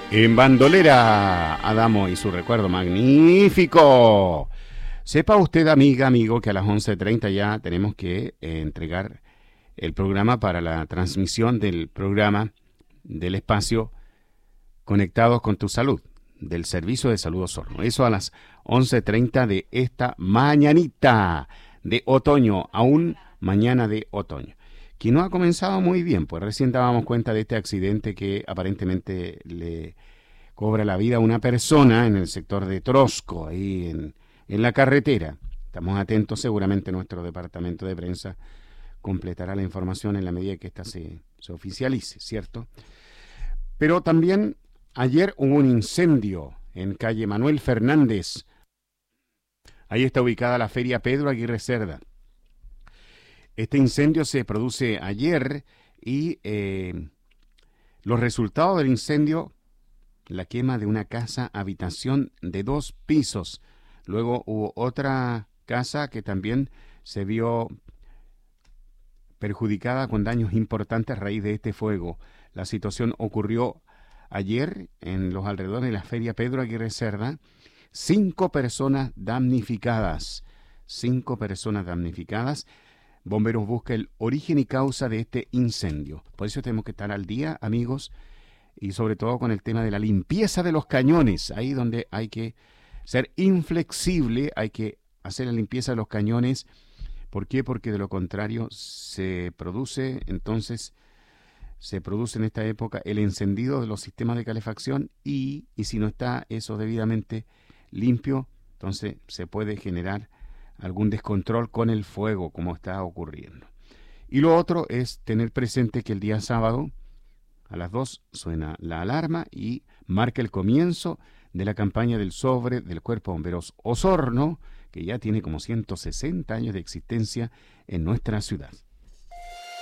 En bandolera, Adamo y su recuerdo magnífico. Sepa usted, amiga, amigo, que a las 11:30 ya tenemos que entregar el programa para la transmisión del programa del espacio Conectados con tu Salud, del Servicio de Salud Osorno. Eso a las 11:30 de esta mañanita de otoño, aún mañana de otoño. Que no ha comenzado muy bien, pues recién dábamos cuenta de este accidente que aparentemente le cobra la vida a una persona en el sector de Trosco, ahí en la carretera. Estamos atentos, seguramente nuestro departamento de prensa completará la información en la medida que ésta se oficialice, ¿cierto? Pero también ayer hubo un incendio en calle Manuel Fernández. Ahí está ubicada la Feria Pedro Aguirre Cerda. Este incendio se produce ayer y los resultados del incendio: la quema de una casa habitación de 2 pisos. Luego hubo otra casa que también se vio perjudicada con daños importantes a raíz de este fuego. La situación ocurrió ayer en los alrededores de la Feria Pedro Aguirre Cerda. 5 personas damnificadas. 5 personas damnificadas. Bomberos buscan el origen y causa de este incendio. Por eso tenemos que estar al día, amigos, y sobre todo con el tema de la limpieza de los cañones, ahí donde hay que ser inflexible, hay que hacer la limpieza de los cañones. ¿Por qué? Porque de lo contrario se produce en esta época el encendido de los sistemas de calefacción y si no está eso debidamente limpio, entonces se puede generar algún descontrol con el fuego, como está ocurriendo. Y lo otro es tener presente que el día sábado a las 2 suena la alarma y marca el comienzo de la campaña del sobre del Cuerpo de Bomberos Osorno, que ya tiene como 160 años de existencia en nuestra ciudad.